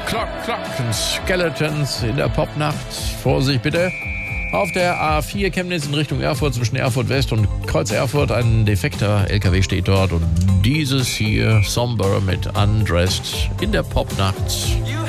Clock, Skeletons in der Popnacht. Vorsicht bitte. Auf der A4 Chemnitz in Richtung Erfurt zwischen Erfurt West und Kreuz Erfurt ein defekter LKW steht dort und dieses hier Somber mit Undressed in der Popnacht.